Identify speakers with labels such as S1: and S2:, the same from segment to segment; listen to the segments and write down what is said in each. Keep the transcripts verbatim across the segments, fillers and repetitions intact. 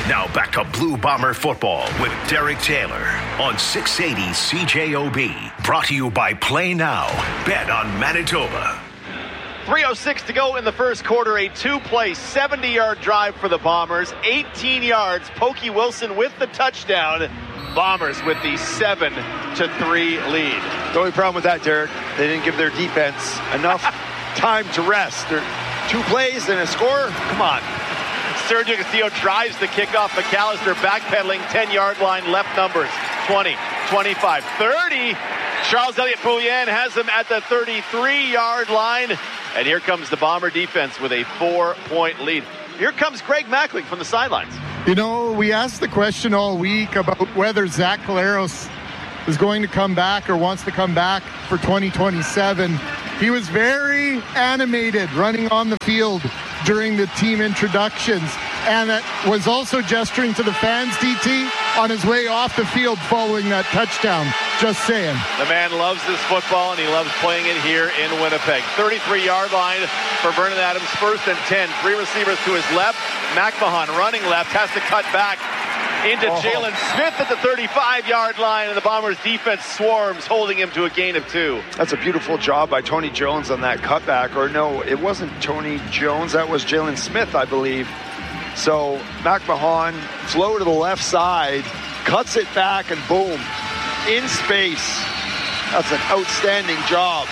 S1: Now back to Blue Bomber football with Derek Taylor on six eighty C J O B. Brought to you by Play Now. Bet on Manitoba.
S2: three oh six to go in the first quarter. A two-play, seventy-yard drive for the Bombers. eighteen yards. Pokey Wilson with the touchdown. Bombers with the seven to three lead.
S3: The only problem with that, Derek, they didn't give their defense enough time to rest. They're two plays and a score. Come on.
S2: Sergio Castillo drives the kickoff. McAllister backpedaling, ten-yard line, left numbers. twenty, twenty-five, thirty. Charles Elliott Bouillon has them at the thirty-three-yard line. And here comes the Bomber defense with a four-point lead. Here comes Greg Mackling from the sidelines.
S4: You know, we asked the question all week about whether Zach Collaros is going to come back or wants to come back for twenty twenty-seven. He was very animated running on the field during the team introductions, and it was also gesturing to the fans, D T, on his way off the field following that touchdown. Just saying.
S2: The man loves this football, and he loves playing it here in Winnipeg. thirty-three-yard line for Vernon Adams, first and ten. Three receivers to his left. McMahon running left, has to cut back into oh. Jalen Smith at the thirty-five-yard line, and the Bombers' defense swarms, holding him to a gain of two.
S3: That's a beautiful job by Tony Jones on that cutback. Or no, it wasn't Tony Jones. That was Jalen Smith, I believe. So McMahon, flow to the left side, cuts it back, and boom, in space. That's an outstanding job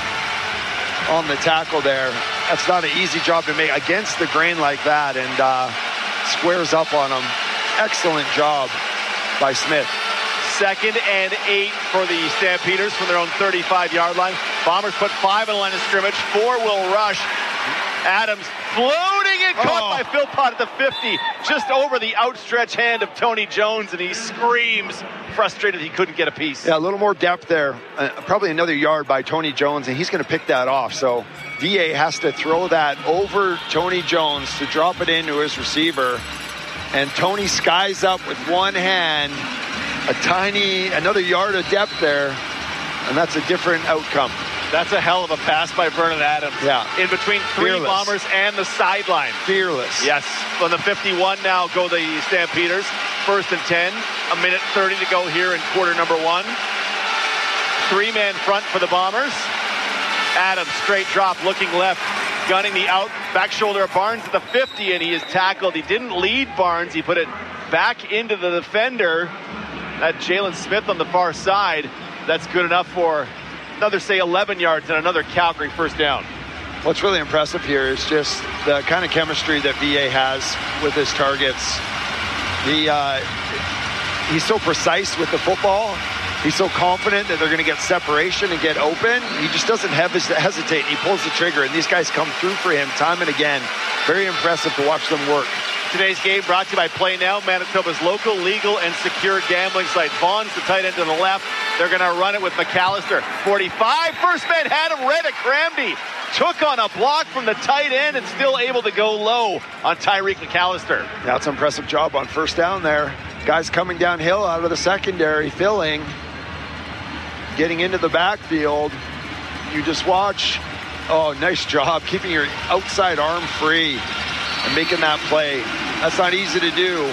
S3: on the tackle there. That's not an easy job to make against the grain like that, and uh, squares up on him. Excellent job by Smith.
S2: Second and eight for the Stampeders from their own thirty-five-yard line. Bombers put five in the line of scrimmage. Four will rush. Adams floating and caught oh. by Philpott at the fifty, just over the outstretched hand of Tony Jones, and he screams, frustrated he couldn't get a piece.
S3: Yeah, a little more depth there. Uh, probably another yard by Tony Jones, and he's going to pick that off. So V A has to throw that over Tony Jones to drop it into his receiver. And Tony skies up with one hand, a tiny, another yard of depth there, and that's a different outcome.
S2: That's a hell of a pass by Vernon Adams.
S3: Yeah.
S2: In between three
S3: Fearless.
S2: Bombers and the sideline.
S3: Fearless.
S2: Yes. On the fifty-one now go the Stampeders. First and ten. A minute thirty to go here in quarter number one. Three-man front for the Bombers. Adams, straight drop, looking left. Gunning the out back shoulder of Barnes at the fifty, and he is tackled. He didn't lead Barnes. He put it back into the defender. That Jalen Smith on the far side. That's good enough for another, say, eleven yards and another Calgary first down.
S3: What's really impressive here is just the kind of chemistry that V A has with his targets. He, uh, he's so precise with the football. He's so confident that they're going to get separation and get open. He just doesn't have his hesitate. He pulls the trigger, and these guys come through for him time and again. Very impressive to watch them work.
S2: Today's game brought to you by Play Now, Manitoba's local, legal, and secure gambling site. Vaughn's the tight end to the left. They're going to run it with McAllister. forty-five, first man had him. Reddick Cramdy took on a block from the tight end and still able to go low on Tyreek McAllister.
S3: That's an impressive job on first down there. Guys coming downhill out of the secondary, filling. Getting into the backfield, you just watch. Oh, nice job keeping your outside arm free and making that play. That's not easy to do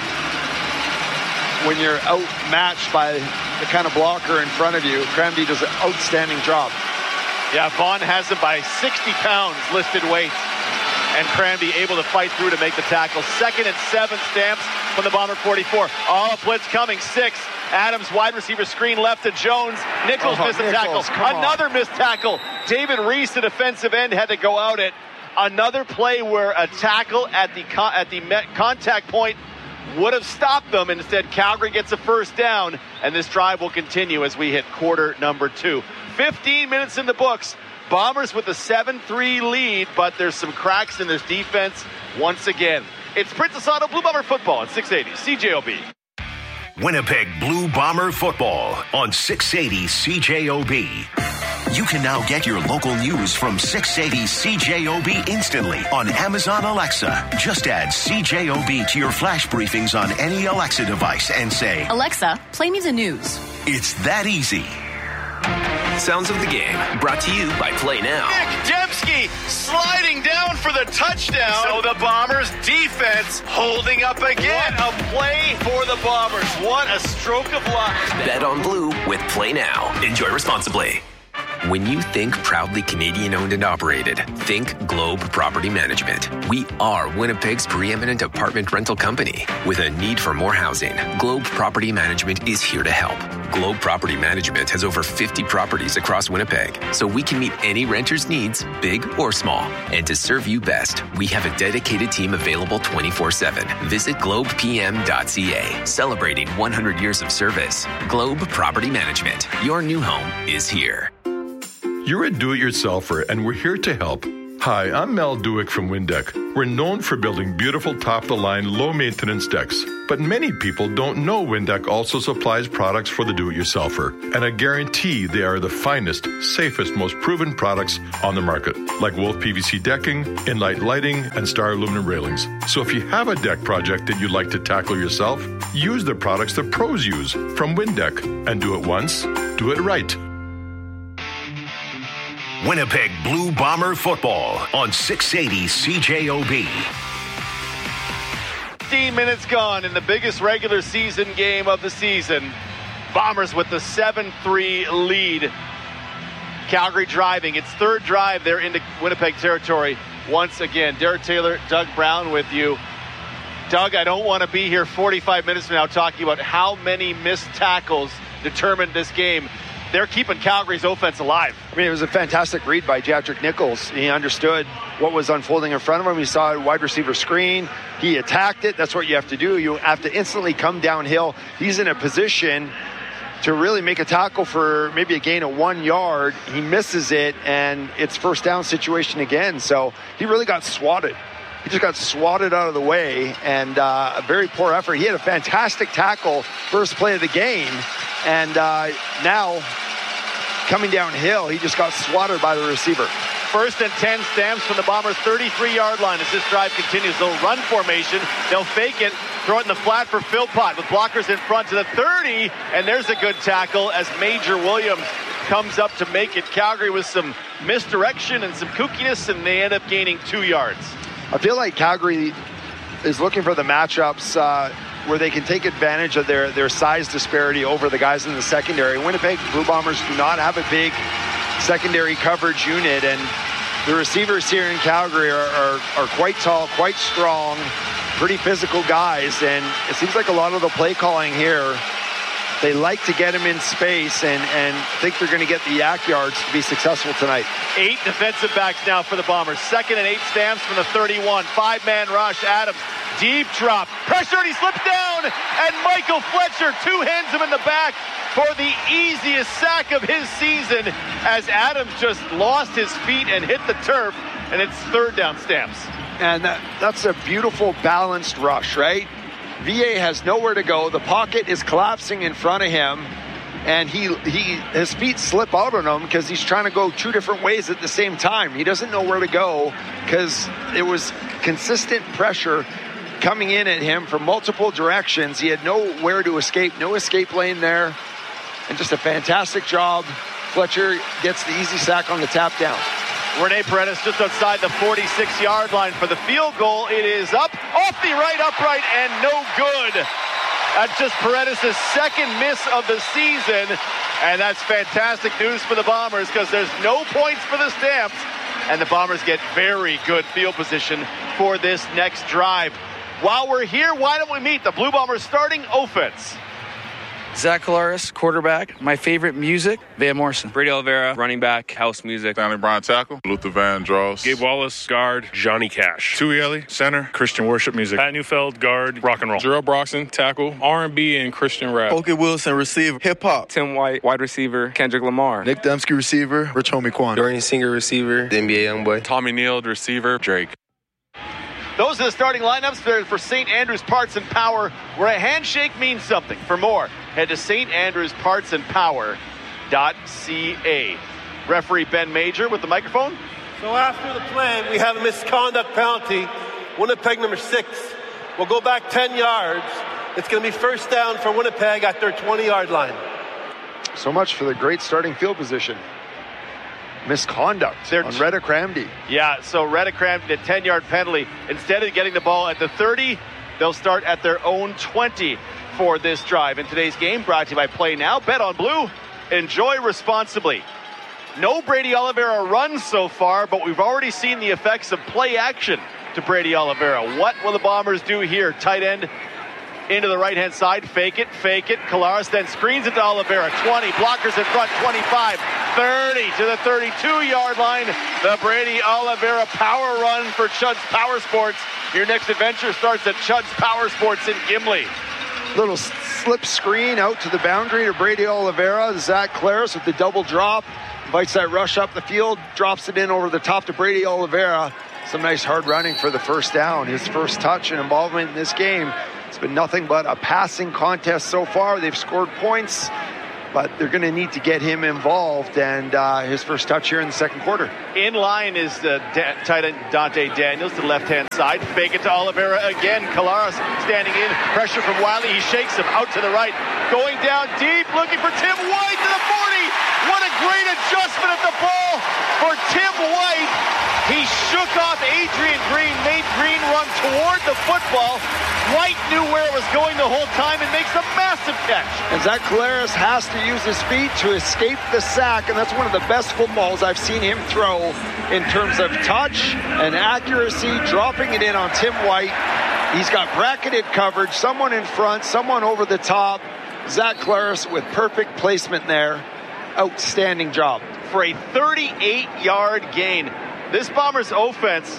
S3: when you're outmatched by the kind of blocker in front of you. Cramdy does an outstanding job.
S2: Yeah, Vaughn has him by sixty pounds listed weight, and Cramdy able to fight through to make the tackle. Second and seven, Stamps from the Bomber forty-four. Oh, blitz coming, six. Adams, wide receiver screen left to Jones. Nichols oh, missed a
S3: Nichols,
S2: tackle. Another on. missed tackle. David Reese, the defensive end, had to go out at another play where a tackle at the con- at the contact point would have stopped them. Instead, Calgary gets a first down, and this drive will continue as we hit quarter number two. fifteen minutes in the books. Bombers with a seven three lead, but there's some cracks in this defense once again. It's Princess Auto Blue Bomber football at six eighty C J O B.
S1: Winnipeg Blue Bomber football on six eighty C J O B. You can now get your local news from six eighty C J O B instantly on Amazon Alexa. Just add C J O B to your flash briefings on any Alexa device and say,
S5: Alexa, play me the news.
S1: It's that easy.
S5: Sounds of the game, brought to you by Play Now.
S2: Nick Dembski sliding down for the touchdown. So the Bombers defense holding up again. What a play for the Bombers. What a stroke of luck.
S5: Bet on Blue with Play Now. Enjoy responsibly. When you think proudly Canadian-owned and operated, think Globe Property Management. We are Winnipeg's preeminent apartment rental company. With a need for more housing, Globe Property Management is here to help. Globe Property Management has over fifty properties across Winnipeg, so we can meet any renter's needs, big or small. And to serve you best, we have a dedicated team available twenty-four seven. Visit globe p m dot c a. Celebrating one hundred years of service. Globe Property Management. Your new home is here.
S6: You're a do-it-yourselfer, and we're here to help. Hi, I'm Mel Duick from Windeck. We're known for building beautiful top-of-the-line, low-maintenance decks. But many people don't know Windeck also supplies products for the do-it-yourselfer. And I guarantee they are the finest, safest, most proven products on the market. Like Wolf P V C decking, Inlight lighting, and Star aluminum railings. So if you have a deck project that you'd like to tackle yourself, use the products the pros use from Windeck. And do it once, do it right.
S1: Winnipeg Blue Bomber football on six eighty C J O B.
S2: fifteen minutes gone in the biggest regular season game of the season. Bombers with the seven three lead. Calgary driving. Its third drive there into Winnipeg territory once again. Derek Taylor, Doug Brown with you. Doug, I don't want to be here forty-five minutes from now talking about how many missed tackles determined this game. They're keeping Calgary's offense alive.
S3: I mean, it was a fantastic read by Jadrick Nichols. He understood what was unfolding in front of him. He saw a wide receiver screen. He attacked it. That's what you have to do. You have to instantly come downhill. He's in a position to really make a tackle for maybe a gain of one yard. He misses it, and it's first down situation again. So he really got swatted. He just got swatted out of the way, and uh, a very poor effort. He had a fantastic tackle first play of the game, and uh, now coming downhill, he just got swatted by the receiver.
S2: First and ten, Stamps from the Bombers' thirty-three-yard line as this drive continues. They'll run formation. They'll fake it, throw it in the flat for Philpott with blockers in front to the thirty, and there's a good tackle as Major Williams comes up to make it. Calgary with some misdirection and some kookiness, and they end up gaining two yards.
S3: I feel like Calgary is looking for the matchups uh, where they can take advantage of their, their size disparity over the guys in the secondary. Winnipeg Blue Bombers do not have a big secondary coverage unit, and the receivers here in Calgary are, are, are quite tall, quite strong, pretty physical guys, and it seems like a lot of the play calling here, they like to get him in space and, and think they're going to get the yak yards to be successful tonight.
S2: Eight defensive backs now for the Bombers. Second and eight, Stamps from the thirty-one. Five-man rush. Adams, deep drop. Pressure, and he slips down. And Michael Fletcher two-hands him in the back for the easiest sack of his season as Adams just lost his feet and hit the turf. And it's third down, Stamps.
S3: And that, that's a beautiful balanced rush, right? V A has nowhere to go. The pocket is collapsing in front of him, and he he his feet slip out on him because he's trying to go two different ways at the same time. He doesn't know where to go because it was consistent pressure coming in at him from multiple directions. He had nowhere to escape, no escape lane there, and just a fantastic job. Fletcher gets the easy sack on the tap down.
S2: Rene Paredes just outside the forty-six-yard line for the field goal. It is up, off the right upright, and no good. That's just Paredes' second miss of the season, and that's fantastic news for the Bombers because there's no points for the Stamps, and the Bombers get very good field position for this next drive. While we're here, why don't we meet the Blue Bombers starting offense?
S7: Zach Collaros, quarterback. My favorite music, Van Morrison.
S8: Brady Oliveira, running back, house music.
S9: Stanley Brown, tackle. Luther Vandross.
S10: Gabe Wallace, guard. Johnny Cash.
S9: Tui Ellie, center.
S10: Christian worship music. Pat Neufeld, guard. Rock and roll.
S9: Jarrell Broxton, tackle. R and B and Christian rap.
S11: Okie Wilson, receiver. Hip-hop.
S8: Tim White, wide receiver. Kendrick Lamar.
S11: Nick Dembski, receiver. Rich Homie Quan.
S12: Dorian Singer, receiver. The N B A youngboy.
S9: Tommy Neal, receiver. Drake.
S2: Those are the starting lineups for Saint Andrews Parts and Power, where a handshake means something. For more, head to S Andrews Parts and Power dot C A. Referee Ben Major with the microphone.
S13: So after the play, we have a misconduct penalty. Winnipeg number six. We'll go back ten yards. It's going to be first down for Winnipeg at their twenty-yard line.
S3: So much for the great starting field position. Misconduct They're on Reddick Ramsey.
S2: Yeah, so Reddick Ramsey, a ten-yard penalty. Instead of getting the ball at the thirty, they'll start at their own twenty for this drive. In today's game, brought to you by Play Now. Bet on Blue. Enjoy responsibly. No Brady Oliveira runs so far, but we've already seen the effects of play action to Brady Oliveira. What will the Bombers do here? Tight end into the right-hand side. Fake it, fake it. Collaros then screens it to Oliveira. twenty. Blockers in front. twenty-five. thirty to the thirty-two-yard line. The Brady Oliveira power run for Chud's Power Sports. Your next adventure starts at Chud's Power Sports in Gimli.
S3: Little slip screen out to the boundary to Brady Oliveira. Zach Collaros with the double drop. Invites that rush up the field. Drops it in over the top to Brady Oliveira. Some nice hard running for the first down. His first touch and involvement in this game. It's been nothing but a passing contest so far. They've scored points, but they're going to need to get him involved. And uh, his first touch here in the second quarter.
S2: In line is the da- tight end Dante Daniels to the left-hand side. Fake it to Oliveira again. Collaros standing in. Pressure from Wiley. He shakes him out to the right. Going down deep, looking for Tim White to the forty. What a great adjustment at the ball for Tim White. He shook off Adrian Green, made Green run toward the football. White knew where it was going the whole time and makes a massive catch.
S3: And Zach Collaros has to use his feet to escape the sack, and that's one of the best footballs I've seen him throw in terms of touch and accuracy, dropping it in on Tim White. He's got bracketed coverage, someone in front, someone over the top. Zach Collaros with perfect placement there. Outstanding job.
S2: For a thirty-eight-yard gain. This Bombers offense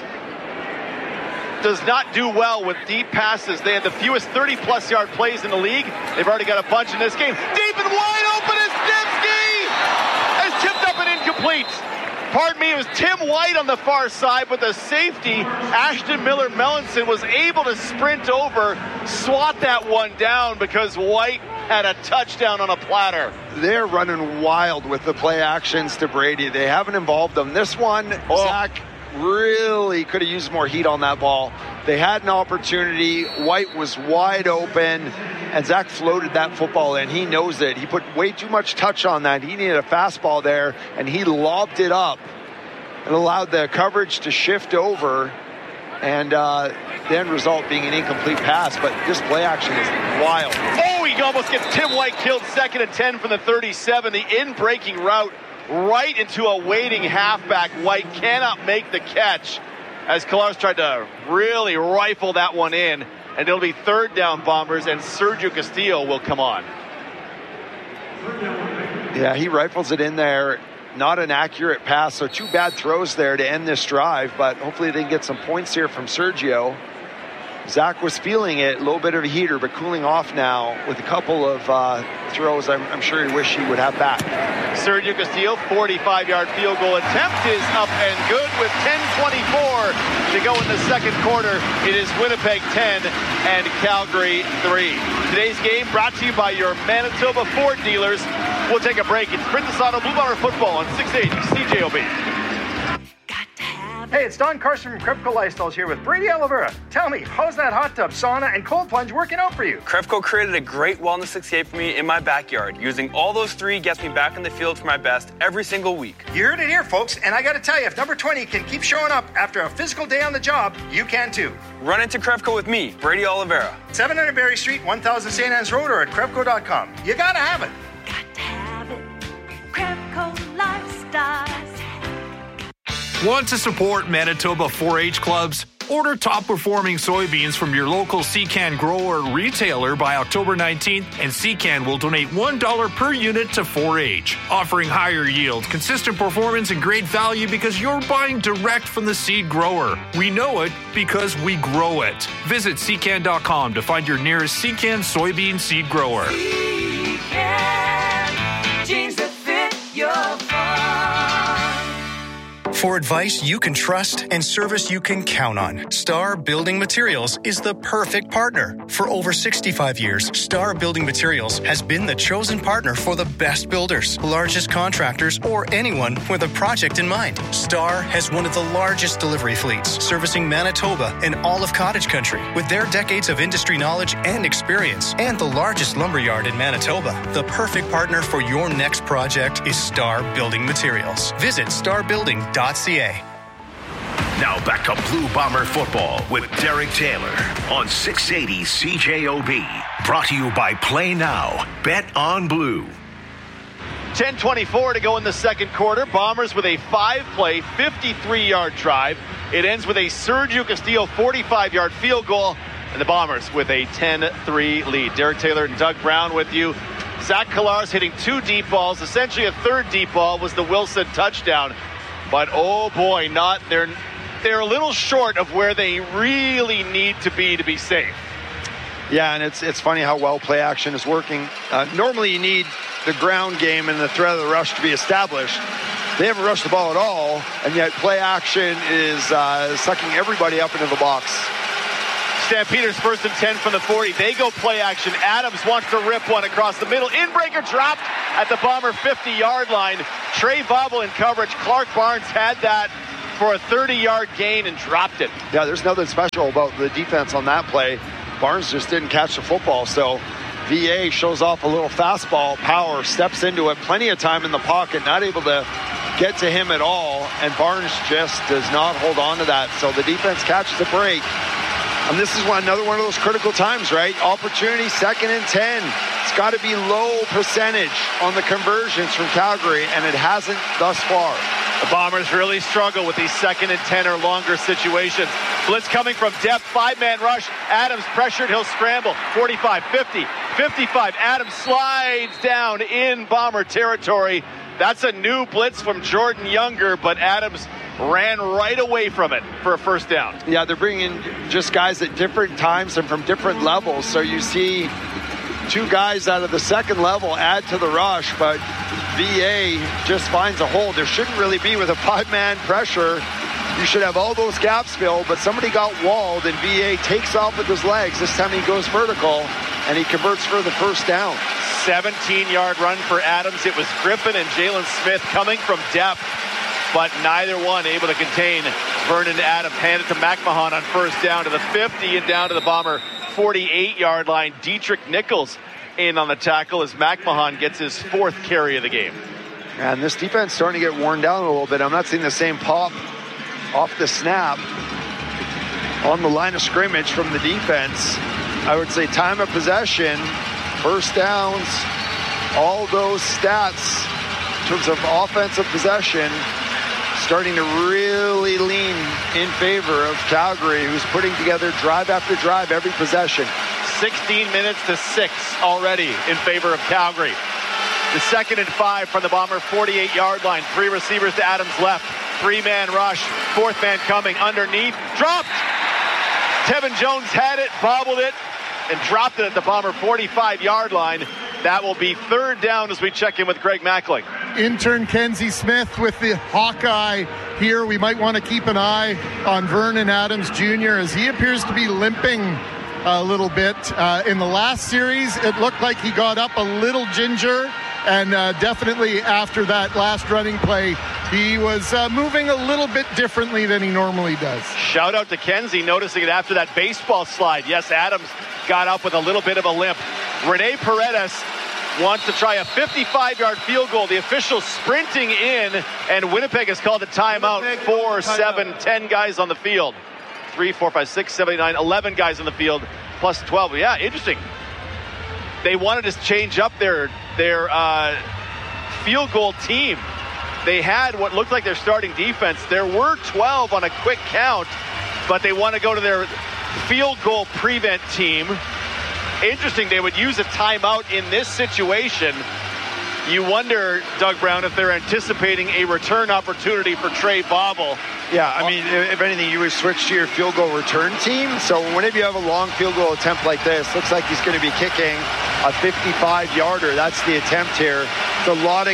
S2: does not do well with deep passes. They had the fewest thirty-plus yard plays in the league. They've already got a bunch in this game. Deep and wide open is Dembski! Has tipped up and incomplete. Pardon me, it was Tim White on the far side, but the safety, Ashton Miller-Mellenson, was able to sprint over, swat that one down because White had a touchdown on a platter.
S3: They're running wild with the play actions to Brady. They haven't involved them. This one, oh. Zach really could have used more heat on that ball. They had an opportunity. White was wide open, and Zach floated that football in. He knows it. He put way too much touch on that. He needed a fastball there, and he lobbed it up and allowed the coverage to shift over, and uh, the end result being an incomplete pass. But this play action is wild.
S2: Oh, he almost gets Tim White killed. Second and ten from the thirty-seven. The in-breaking route right into a waiting halfback. White cannot make the catch as Collaros tried to really rifle that one in. And it'll be third down, Bombers, and Sergio Castillo will come on.
S3: Yeah, he rifles it in there. Not an accurate pass, so two bad throws there to end this drive, but hopefully they can get some points here from Sergio. Zach was feeling it, a little bit of a heater, but cooling off now with a couple of uh, throws I'm, I'm sure he wished he would have back.
S2: Sergio Castillo, forty-five-yard field goal attempt is up and good with ten twenty-four to go in the second quarter. It is Winnipeg ten and Calgary three. Today's game brought to you by your Manitoba Ford dealers. We'll take a break. It's Princess Auto Blue Bomber Football on six eighty C J O B.
S14: Hey, it's Don Carson from Krepco Lifestyles here with Brady Oliveira. Tell me, how's that hot tub, sauna, and cold plunge working out for you?
S8: Krepco created a great wellness sixty-eight for me in my backyard. Using all those three gets me back in the field for my best every single week.
S14: You heard it here, folks, and I gotta tell you, if number twenty can keep showing up after a physical day on the job, you can too.
S8: Run into Krepco with me, Brady Oliveira.
S14: seven hundred Berry Street, one thousand Saint Anne's Road, or at Krepco dot com. You gotta have it.
S15: Got to have it. Krepco Lifestyles.
S16: Want to support Manitoba four H clubs? Order top-performing soybeans from your local Secan grower retailer by October nineteenth, and Secan will donate one dollar per unit to four H, offering higher yield, consistent performance, and great value because you're buying direct from the seed grower. We know it because we grow it. Visit Secan dot com to find your nearest Secan soybean seed grower.
S15: Secan, jeans that fit your farm.
S17: For advice you can trust and service you can count on, Star Building Materials is the perfect partner. For over sixty-five years, Star Building Materials has been the chosen partner for the best builders, largest contractors, or anyone with a project in mind. Star has one of the largest delivery fleets, servicing Manitoba and all of cottage country. With their decades of industry knowledge and experience, and the largest lumberyard in Manitoba, the perfect partner for your next project is Star Building Materials. Visit star building dot c a.
S1: Now back to Blue Bomber football with Derek Taylor on six eighty C J O B. Brought to you by Play Now. Bet on Blue.
S2: ten twenty-four to go in the second quarter. Bombers with a five-play, fifty-three-yard drive. It ends with a Sergio Castillo forty-five-yard field goal, and the Bombers with a ten three lead. Derek Taylor and Doug Brown with you. Zach Collaros hitting two deep balls. Essentially a third deep ball was the Wilson touchdown. But oh boy, not they're they're a little short of where they really need to be to be safe.
S3: Yeah, and it's it's funny how well play action is working. Uh, normally you need the ground game and the threat of the rush to be established. They haven't rushed the ball at all, and yet play action is uh, sucking everybody up into the box.
S2: Stampeders first and ten from the forty. They go play action. Adams wants to rip one across the middle. Inbreaker dropped at the Bomber fifty-yard line. Trey Vobble in coverage. Clark Barnes had that for a thirty-yard gain and dropped it.
S3: Yeah, there's nothing special about the defense on that play. Barnes just didn't catch the football, so V A shows off a little fastball power, steps into it, plenty of time in the pocket, not able to get to him at all, and Barnes just does not hold on to that. So the defense catches the break. And this is one, another one of those critical times, right? Opportunity, second and ten. It's got to be low percentage on the conversions from Calgary, and it hasn't thus far.
S2: The Bombers really struggle with these second and ten or longer situations. Blitz coming from depth, five-man rush. Adams pressured, he'll scramble. forty-five, fifty, fifty-five. Adams slides down in Bomber territory. That's a new blitz from Jordan Younger, but Adams ran right away from it for a first down.
S3: Yeah, they're bringing just guys at different times and from different levels. So you see two guys out of the second level add to the rush, but V A just finds a hole. There shouldn't really be with a five-man pressure. You should have all those gaps filled, but somebody got walled, and V A takes off with his legs. This time he goes vertical, and he converts for the first down.
S2: seventeen-yard run for Adams. It was Griffin and Jalen Smith coming from depth, but neither one able to contain Vernon Adams. Handed to McMahon on first down to the fifty and down to the Bomber forty-eight-yard line. Dietrich Nichols in on the tackle as McMahon gets his fourth carry of the game.
S3: And this defense starting to get worn down a little bit. I'm not seeing the same pop off the snap on the line of scrimmage from the defense. I would say time of possession, first downs, all those stats in terms of offensive possession starting to really lean in favor of Calgary, who's putting together drive after drive every possession.
S2: sixteen minutes to six already in favor of Calgary. The second and five from the Bomber forty-eight-yard line. Three receivers to Adams left. Three-man rush. Fourth man coming underneath. Dropped! Tevin Jones had it, bobbled it, and dropped it at the Bomber forty-five-yard line. That will be third down as we check in with Greg Mackling.
S4: Intern Kenzie Smith with the Hawkeye here. We might want to keep an eye on Vernon Adams Junior as he appears to be limping a little bit. Uh, in the last series, it looked like he got up a little ginger, and uh, definitely after that last running play, he was uh, moving a little bit differently than he normally does.
S2: Shout out to Kenzie noticing it after that baseball slide. Yes, Adams got up with a little bit of a limp. Rene Paredes wants to try a fifty-five-yard field goal. The official sprinting in, and Winnipeg has called a timeout. Four, seven, ten guys on the field. Three, four, five, six, seven, eight, nine, eleven guys on the field, plus twelve. Yeah, interesting. They wanted to change up their their uh, field goal team. They had what looked like their starting defense. There were twelve on a quick count, but they want to go to their field goal prevent team. Interesting, they would use a timeout in this situation. You wonder, Doug Brown, if they're anticipating a return opportunity for Trey Vobble.
S3: Yeah, I mean, if anything, you would switch to your field goal return team. So whenever you have a long field goal attempt like this, looks like he's going to be kicking a fifty-five-yarder. That's the attempt here. It's a lot of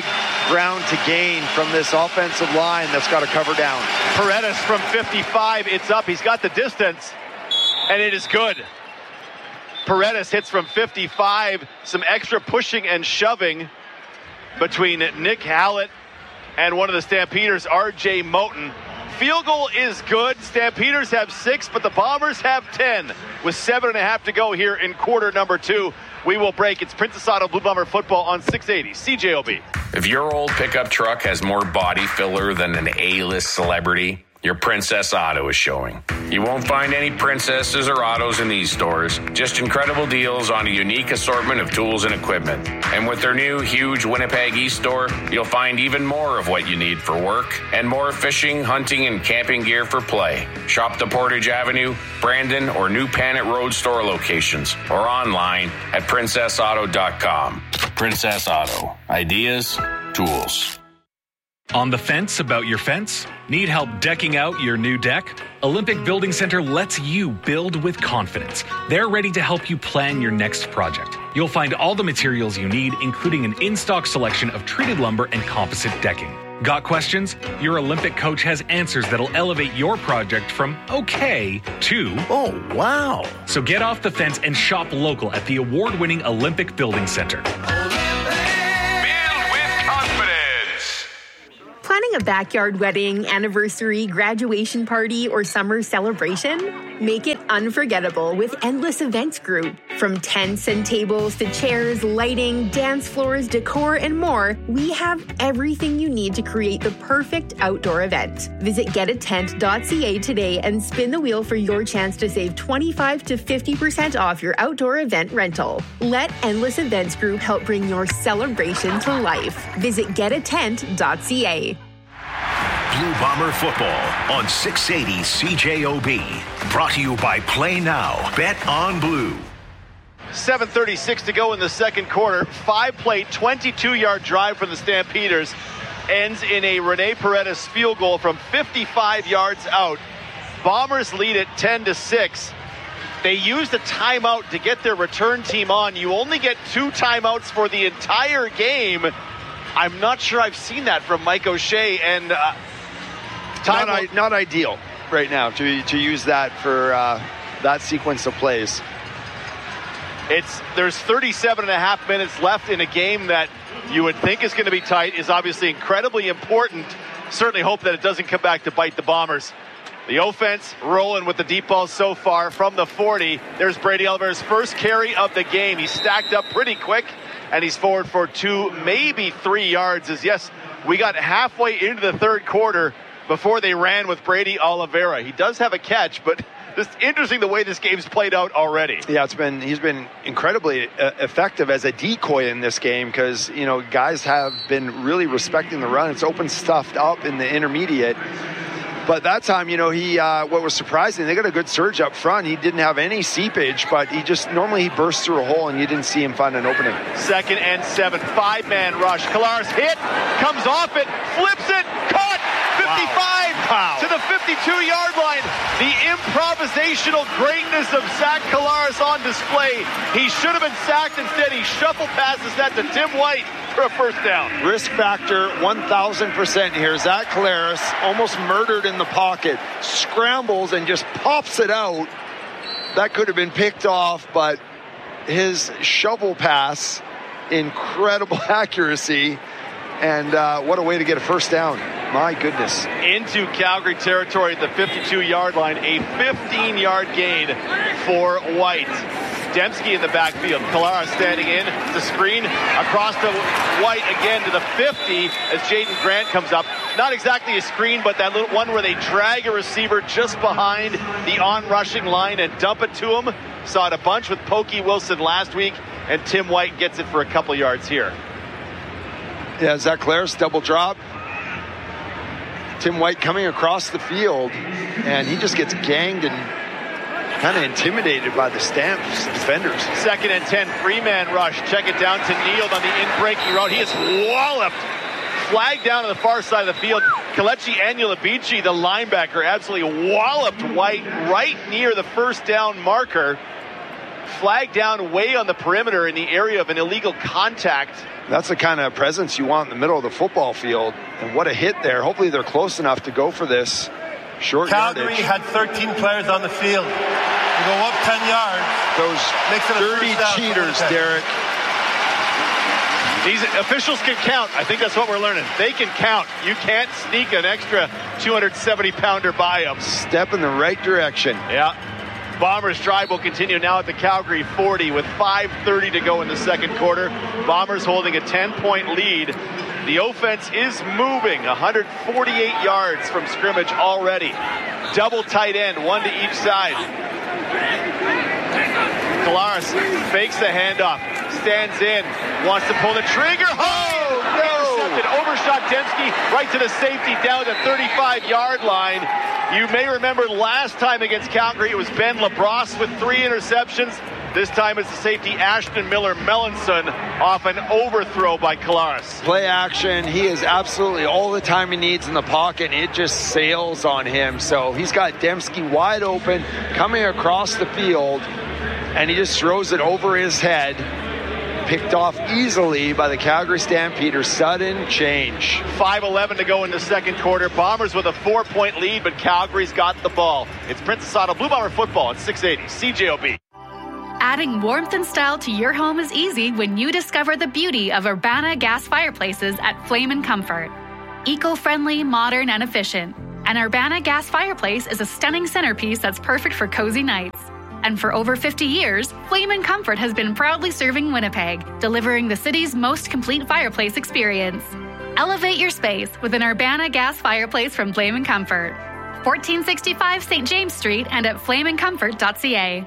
S3: ground to gain from this offensive line that's got to cover down.
S2: Paredes from fifty-five. It's up. He's got the distance, and it is good. Paredes hits from fifty-five. Some extra pushing and shoving between Nick Hallett and one of the Stampeders, R J Moten. Field goal is good. Stampeders have six, but the Bombers have ten with seven and a half to go here in quarter number two. We will break. It's Princess Auto Blue Bomber football on six eighty C J O B.
S5: If your old pickup truck has more body filler than an A-list celebrity, your Princess Auto is showing. You won't find any princesses or autos in these stores, just incredible deals on a unique assortment of tools and equipment. And with their new huge Winnipeg East store, you'll find even more of what you need for work and more fishing, hunting, and camping gear for play. Shop the Portage Avenue, Brandon, or New Panet Road store locations or online at princess auto dot com. Princess Auto. Ideas, tools.
S16: On the fence about your fence? Need help decking out your new deck? Olympic Building Center lets you build with confidence. They're ready to help you plan your next project. You'll find all the materials you need, including an in-stock selection of treated lumber and composite decking. Got questions? Your Olympic coach has answers that'll elevate your project from okay to
S1: oh, wow.
S16: So get off the fence and shop local at the award-winning Olympic Building Center.
S18: Planning a backyard wedding, anniversary, graduation party, or summer celebration? Make it unforgettable with Endless Events Group. From tents and tables to chairs, lighting, dance floors, decor, and more, we have everything you need to create the perfect outdoor event. Visit get a tent dot c a today and spin the wheel for your chance to save twenty-five to fifty percent off your outdoor event rental. Let Endless Events Group help bring your celebration to life. Visit get a tent dot c a.
S1: Blue Bomber football on six eighty C J O B. Brought to you by Play Now. Bet on Blue.
S2: seven thirty-six to go in the second quarter. Five-play, twenty-two-yard drive from the Stampeders ends in a Rene Paredes field goal from fifty-five yards out. Bombers lead it ten to six. They used a timeout to get their return team on. You only get two timeouts for the entire game. I'm not sure I've seen that from Mike O'Shea. And uh,
S3: not, I, not ideal right now to to use that for uh, that sequence of plays.
S2: It's there's thirty-seven and a half minutes left in a game that you would think is going to be tight, is obviously incredibly important. Certainly hope that it doesn't come back to bite the Bombers. The offense rolling with the deep ball so far from the forty. There's Brady Oliver's first carry of the game. He's stacked up pretty quick, and he's forward for two, maybe three yards. As yes, we got halfway into the third quarter before they ran with Brady Oliveira. He does have a catch, but it's interesting the way this game's played out already.
S3: Yeah, it's been he's been incredibly uh, effective as a decoy in this game because, you know, guys have been really respecting the run. It's opened stuff up in the intermediate. But that time, you know, he uh, what was surprising, they got a good surge up front. He didn't have any seepage, but he just normally he bursts through a hole and you didn't see him find an opening.
S2: Second and seven, five-man rush. Kalaris hit, comes off it, flips it, caught, fifty-five
S3: wow.
S2: to the fifty-two-yard line. The improvisational greatness of Zach Kalaris on display. He should have been sacked. Instead, he shuffle passes that to Tim White for a first down.
S3: Risk factor one thousand percent here. Zach Kalaris almost murdered in the pocket, scrambles and just pops it out. That could have been picked off, but his shovel pass, incredible accuracy, and uh, what a way to get a first down. My goodness.
S2: Into Calgary territory at the fifty-two-yard line, a fifteen-yard gain for White. Dembski in the backfield. Kalaris standing in to screen across to White again to the fifty as Jaden Grant comes up. Not exactly a screen, but that little one where they drag a receiver just behind the on-rushing line and dump it to him. Saw it a bunch with Pokey Wilson last week, and Tim White gets it for a couple yards here.
S3: Yeah, Zach Kalaris double drop. Tim White coming across the field, and he just gets ganged and kind of intimidated by the Stamps defenders.
S2: Second and ten, three-man rush. Check it down to Neal on the in-breaking route. He is walloped. Flagged down on the far side of the field. Kelechi Anyulabichi, the linebacker, absolutely walloped White right near the first down marker. flagged down way on the perimeter in the area of an illegal contact.
S3: That's the kind of presence you want in the middle of the football field. And what a hit there. Hopefully they're close enough to go for this short
S13: Calgary
S3: yardage.
S13: had thirteen players on the field. You go up ten yards.
S3: Those
S13: makes it a
S3: dirty
S13: first down.
S3: cheaters, Derek.
S2: These officials can count. I think that's what we're learning. They can count. You can't sneak an extra two hundred seventy pounder by them.
S3: Step in the right direction.
S2: Yeah. Bombers drive will continue now at the Calgary forty with five thirty to go in the second quarter. Bombers holding a ten-point lead. The offense is moving one hundred forty-eight yards from scrimmage already. Double tight end, one to each side. Collaros fakes the handoff, stands in, wants to pull the trigger. Oh, no! Intercepted, overshot Dembski right to the safety down the thirty-five-yard line. You may remember last time against Calgary, it was Ben LaBrosse with three interceptions. This time it's the safety Ashton Miller-Melanson off an overthrow by Collaros.
S3: Play action. He is absolutely all the time he needs in the pocket. It just sails on him. So he's got Dembski wide open, coming across the field, and he just throws it over his head. Picked off easily by the Calgary Stampeders. Sudden change.
S2: five eleven to go in the second quarter. Bombers with a four-point lead, but Calgary's got the ball. It's Princess Auto Blue Bomber football at six eighty C J O B.
S19: Adding warmth and style to your home is easy when you discover the beauty of Urbana gas fireplaces at Flame and Comfort. Eco-friendly, modern, and efficient. An Urbana gas fireplace is a stunning centerpiece that's perfect for cozy nights. And for over fifty years, Flame and Comfort has been proudly serving Winnipeg, delivering the city's most complete fireplace experience. Elevate your space with an Urbana gas fireplace from Flame and Comfort. fourteen sixty-five Saint James Street and at flame and comfort dot c a.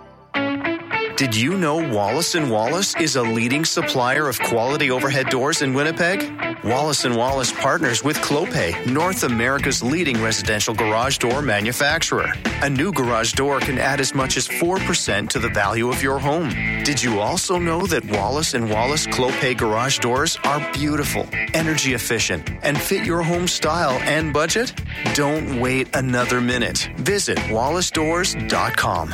S17: Did you know Wallace and Wallace is a leading supplier of quality overhead doors in Winnipeg? Wallace and Wallace partners with Clopay, North America's leading residential garage door manufacturer. A new garage door can add as much as four percent to the value of your home. Did you also know that Wallace and Wallace Clopay garage doors are beautiful, energy efficient, and fit your home style and budget? Don't wait another minute. Visit wallace doors dot com.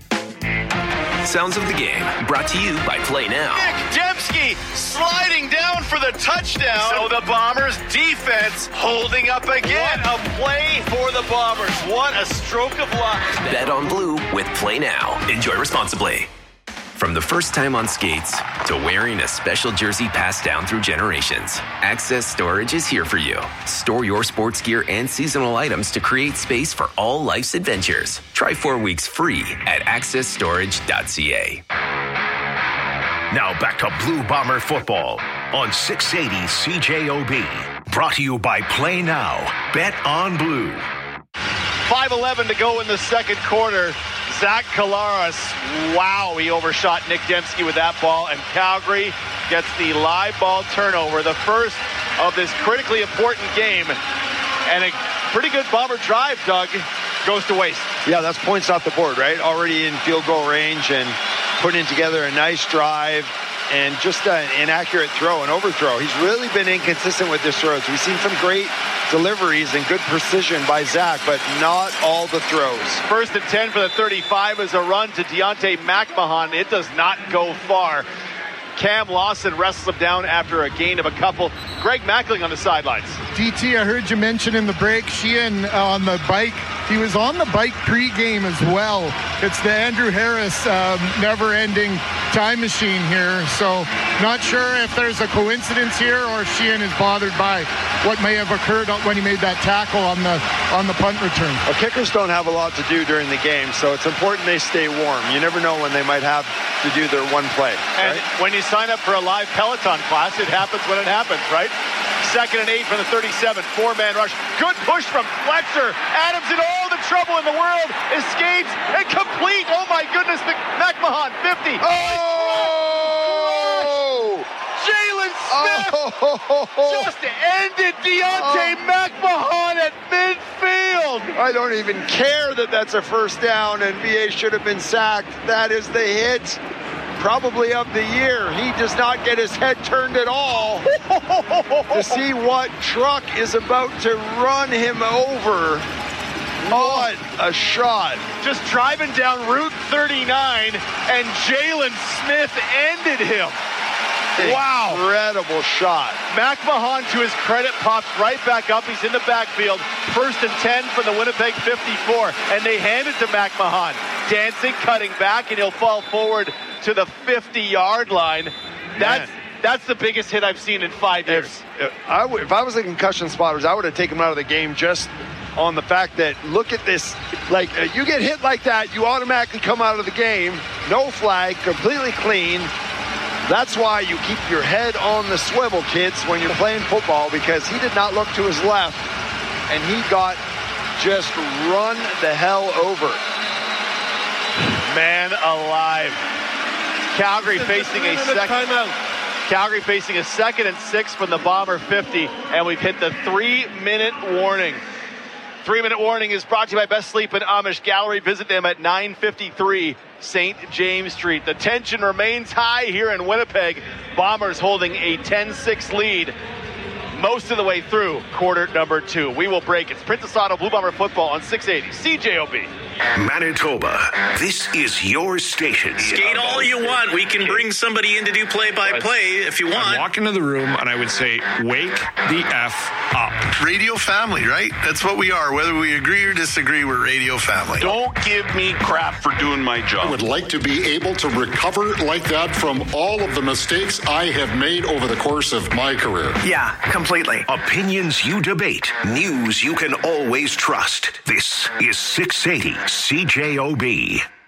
S5: Sounds of the game, brought to you by Play Now.
S2: Nick Dembski sliding down for the touchdown. So the Bombers defense holding up again. What a play for the Bombers. What a stroke of luck.
S5: Bet on Blue with Play Now. Enjoy responsibly. From the first time on skates to wearing a special jersey passed down through generations, Access Storage is here for you. Store your sports gear and seasonal items to create space for all life's adventures. Try four weeks free at access storage dot c a.
S1: Now back to Blue Bomber football on six eighty C J O B. Brought to you by Play Now. Bet on Blue.
S2: five eleven to go in the second quarter. Zach Collaros, wow, he overshot Nick Dembski with that ball, and Calgary gets the live ball turnover, the first of this critically important game, and a pretty good Bomber drive, Doug, goes to waste.
S3: Yeah, that's points off the board, right? Already in field goal range and putting together a nice drive and just an inaccurate throw, an overthrow. He's really been inconsistent with his throws. We've seen some great deliveries and good precision by Zach, but not all the throws.
S2: First and ten for the thirty-five is a run to Deontay McMahon. It does not go far. Cam Lawson wrestles him down after a gain of a couple. Greg Mackling on the sidelines.
S4: D T, I heard you mention in the break, Sheehan on the bike. He was on the bike pre-game as well. It's the Andrew Harris um, never-ending time machine here. So not sure if there's a coincidence here or if Sheehan is bothered by what may have occurred when he made that tackle on the on the punt return.
S3: Well, kickers don't have a lot to do during the game, so it's important they stay warm. You never know when they might have to do their one play.
S2: And
S3: right?
S2: when you sign up for a live Peloton class, it happens when it happens, right? Second and eight from the thirty-seven. Four-man rush. Good push from Fletcher. Adams in all the trouble in the world. Escapes and complete. Oh, my goodness. McMahon, fifty.
S3: Oh!
S2: Jalen Smith
S3: oh!
S2: just ended Deontay oh. McMahon at midfield.
S3: I don't even care that that's a first down and V A should have been sacked. That is the hit. Probably of the year. He does not get his head turned at all to see what truck is about to run him over. What a shot.
S2: Just driving down Route thirty-nine, and Jalen Smith ended him. Wow.
S3: Incredible shot.
S2: McMahon, to his credit, pops right back up. He's in the backfield. First and ten from the Winnipeg fifty-four. And they hand it to McMahon. Dancing, cutting back, and he'll fall forward to the fifty-yard line. That's Man. that's the biggest hit I've seen in five years.
S3: If, if, I, w- if I was the concussion spotters, I would have taken him out of the game just on the fact that, look at this. Like, uh, you get hit like that, you automatically come out of the game. No flag, completely clean. That's why you keep your head on the swivel, kids, when you're playing football, because he did not look to his left, and he got just run the hell over.
S2: Man alive. Calgary facing a second
S13: timeout.
S2: Calgary facing a second and six from the Bomber fifty, and we've hit the three-minute warning. Three-minute warning is brought to you by Best Sleep and Amish Gallery. Visit them at nine fifty-three Saint James Street. The tension remains high here in Winnipeg. Bombers holding a ten six lead most of the way through quarter number two. We will break. It's Princess Auto Blue Bomber football on six eighty C J O B.
S1: Manitoba, this is your station.
S20: Skate all you want. We can bring somebody in to do play-by-play if you want.
S10: I'd walk into the room and I would say, wake the F up.
S11: Radio family, right? That's what we are. Whether we agree or disagree, we're radio family.
S21: Don't give me crap for doing my job.
S22: I would like to be able to recover like that from all of the mistakes I have made over the course of my career.
S23: Yeah, completely.
S1: Opinions you debate. News you can always trust. This is six eighty C J O B.